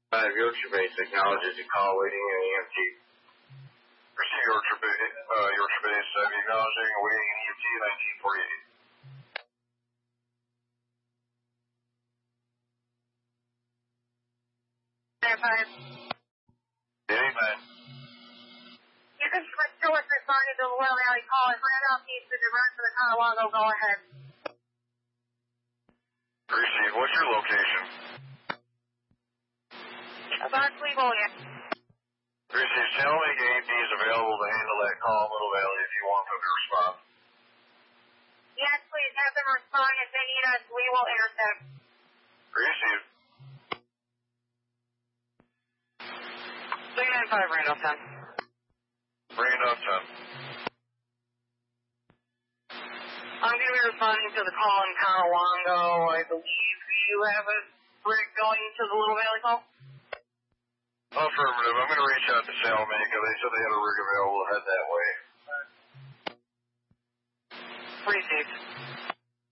Yorkshire Bay Technologies, you call waiting an EMT. Receive Yorkshire Bay, acknowledging awaiting an EMT 1948. Anytime. You can switch to what's responding to the Will Valley call. If Randolph needs to divert to the Conawago, go ahead. Receive. What's your location? About Cleveland. Receive. Channel make AMP is available to handle that call in Little Valley if you want them to respond. Yes, please have them respond. If they need us, we will intercept. Receive. 395 Randolph 10. Randolph 10. I'm going to be responding to the call in Conawago. I believe you have a rig going to the Little Valley call? Affirmative. I'm going to reach out to Salamanca. They said they had a rig available to head that way. Received.